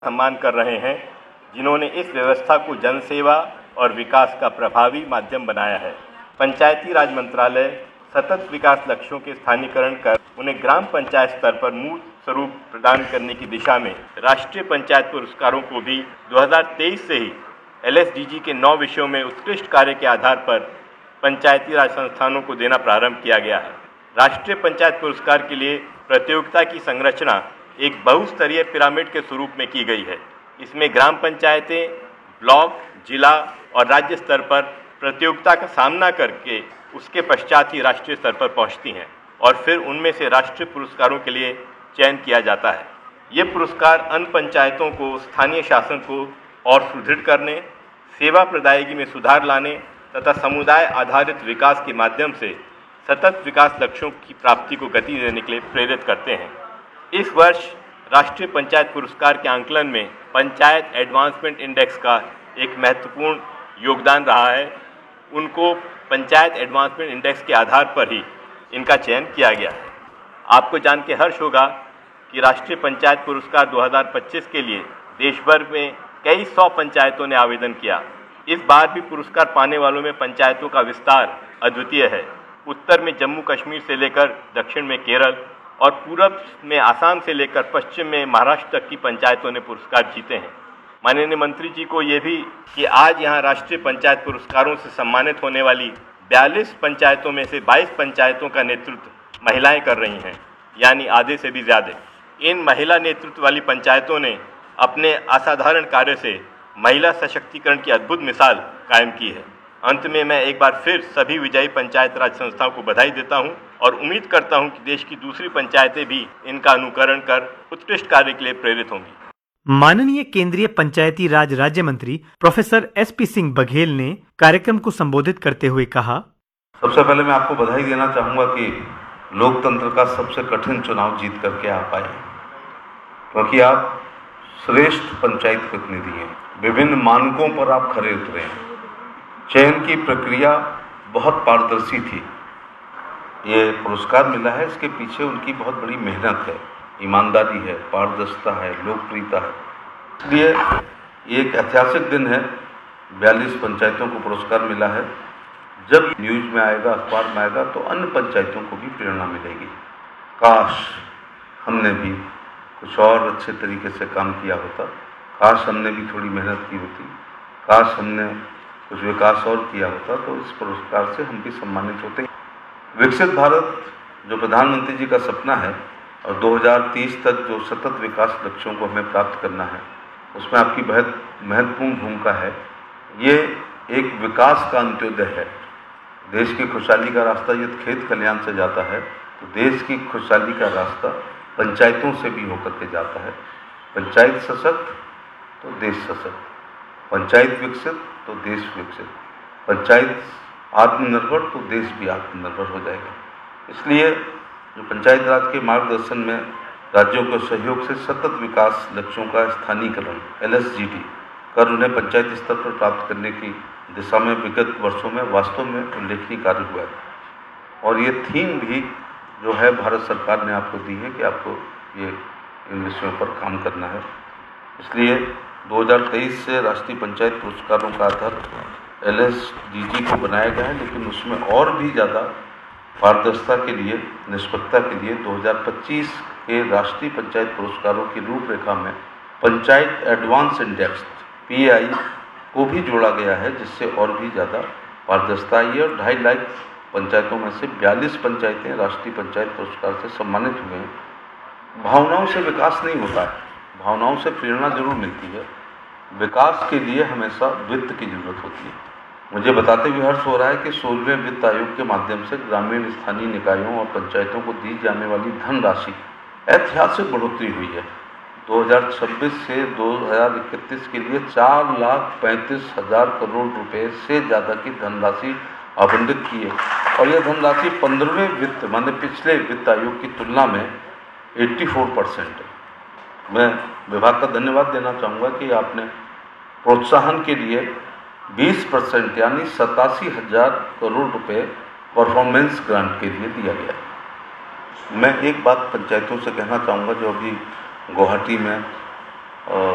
सम्मान कर रहे हैं, जिन्होंने इस व्यवस्था को जनसेवा और विकास का प्रभावी माध्यम बनाया है। पंचायती राज मंत्रालय सतत विकास लक्ष्यों के स्थानीकरण कर उन्हें ग्राम पंचायत स्तर पर मूर्त स्वरूप प्रदान करने की दिशा में राष्ट्रीय पंचायत पुरस्कारों को भी 2023 से ही LSDG के 9 विषयों में उत्कृष्ट कार्य के आधार पर पंचायती राज संस्थानों को देना प्रारंभ किया गया है। राष्ट्रीय पंचायत पुरस्कार के लिए प्रतियोगिता की संरचना एक बहुस्तरीय पिरामिड के स्वरूप में की गई है। इसमें ग्राम पंचायतें ब्लॉक, जिला और राज्य स्तर पर प्रतियोगिता का सामना करके उसके पश्चात ही राष्ट्रीय स्तर पर पहुंचती हैं और फिर उनमें से राष्ट्रीय पुरस्कारों के लिए चयन किया जाता है। ये पुरस्कार अन्य पंचायतों को स्थानीय शासन को और सुदृढ़ करने, सेवा प्रदायगी में सुधार लाने तथा समुदाय आधारित विकास के माध्यम से सतत विकास लक्ष्यों की प्राप्ति को गति देने के लिए प्रेरित करते हैं। इस वर्ष राष्ट्रीय पंचायत पुरस्कार के आंकलन में पंचायत एडवांसमेंट इंडेक्स का एक महत्वपूर्ण योगदान रहा है। उनको पंचायत एडवांसमेंट इंडेक्स के आधार पर ही इनका चयन किया गया है। आपको जान के हर्ष होगा कि राष्ट्रीय पंचायत पुरस्कार 2025 के लिए देश भर में कई 100 पंचायतों ने आवेदन किया। इस बार भी पुरस्कार पाने वालों में पंचायतों का विस्तार अद्वितीय है। उत्तर में जम्मू कश्मीर से लेकर दक्षिण में केरल और पूरब में आसाम से लेकर पश्चिम में महाराष्ट्र तक की पंचायतों ने पुरस्कार जीते हैं। माननीय मंत्री जी को ये भी कि आज यहाँ राष्ट्रीय पंचायत पुरस्कारों से सम्मानित होने वाली 42 पंचायतों में से 22 पंचायतों का नेतृत्व महिलाएं कर रही हैं, यानी आधे से भी ज़्यादा। इन महिला नेतृत्व वाली पंचायतों ने अपने असाधारण कार्य से महिला सशक्तिकरण की अद्भुत मिसाल कायम की है। अंत में मैं एक बार फिर सभी विजयी पंचायत राज संस्थाओं को बधाई देता हूं और उम्मीद करता हूं कि देश की दूसरी पंचायतें भी इनका अनुकरण कर उत्कृष्ट कार्य के लिए प्रेरित होंगी। माननीय केंद्रीय पंचायती राज राज्य मंत्री प्रोफेसर SP सिंह बघेल ने कार्यक्रम को संबोधित करते हुए कहा, सबसे पहले मैं आपको बधाई देना चाहूँगा कि लोकतंत्र का सबसे कठिन चुनाव जीत करके आप आए, क्योंकि आप श्रेष्ठ पंचायत प्रतिनिधि हैं। विभिन्न मानकों पर आप खरे उतरे हैं। चयन की प्रक्रिया बहुत पारदर्शी थी। ये पुरस्कार मिला है, इसके पीछे उनकी बहुत बड़ी मेहनत है, ईमानदारी है, पारदर्शिता है, लोकप्रियता है। इसलिए ये एक ऐतिहासिक दिन है। 42 पंचायतों को पुरस्कार मिला है। जब न्यूज़ में आएगा, अखबार में आएगा, तो अन्य पंचायतों को भी प्रेरणा मिलेगी। काश हमने भी कुछ और अच्छे तरीके से काम किया होता, काश हमने भी थोड़ी मेहनत की होती, काश हमने कुछ विकास और किया होता, तो इस पुरस्कार से हम भी सम्मानित होते। विकसित भारत जो प्रधानमंत्री जी का सपना है और 2030 तक जो सतत विकास लक्ष्यों को हमें प्राप्त करना है, उसमें आपकी बहुत महत्वपूर्ण भूमिका है। ये एक विकास का अंत्योदय है। देश की खुशहाली का रास्ता यदि खेत खलिहान से जाता है, तो देश की खुशहाली का रास्ता पंचायतों से भी होकर के जाता है। पंचायत सशक्त तो देश सशक्त, पंचायत विकसित तो देश विकसित, पंचायत आत्मनिर्भर तो देश भी आत्मनिर्भर हो जाएगा। इसलिए जो पंचायत राज के मार्गदर्शन में राज्यों के सहयोग से सतत विकास लक्ष्यों का स्थानीकरण LSGD कर उन्हें पंचायत स्तर पर प्राप्त करने की दिशा में विगत वर्षों में वास्तव में उल्लेखनीय कार्य हुआ है। और ये थीम भी जो है भारत सरकार ने आपको दी है कि आपको ये इन विषयों पर काम करना है। इसलिए 2023 से राष्ट्रीय पंचायत पुरस्कारों का आधार LSDG को बनाया गया है, लेकिन उसमें और भी ज़्यादा पारदर्शिता के लिए, निष्पक्षता के लिए 2025 के राष्ट्रीय पंचायत पुरस्कारों की रूपरेखा में पंचायत एडवांस इंडेक्स PAI को भी जोड़ा गया है, जिससे और भी ज़्यादा पारदर्शिता आई है। और 2.5 लाख पंचायतों में से 42 पंचायतें राष्ट्रीय पंचायत पुरस्कार से सम्मानित हुए हैं। भावनाओं से विकास नहीं होता है, भावनाओं से प्रेरणा जरूर मिलती है। विकास के लिए हमेशा वित्त की जरूरत होती है। मुझे बताते हुए हर्ष हो रहा है कि 16वें वित्त आयोग के माध्यम से ग्रामीण स्थानीय निकायों और पंचायतों को दी जाने वाली धनराशि ऐतिहासिक बढ़ोतरी हुई है। 2026 से 2031 के लिए 4,35,000 करोड़ रुपए से ज़्यादा की धनराशि आवंटित की है। और यह धनराशि 15वें वित्त माने पिछले वित्त आयोग की तुलना में 84% है। मैं विभाग का धन्यवाद देना चाहूँगा कि आपने प्रोत्साहन के लिए 20% यानी 87,000 करोड़ रुपए परफॉर्मेंस ग्रांट के लिए दिया गया। मैं एक बात पंचायतों से कहना चाहूँगा जो अभी गुवाहाटी में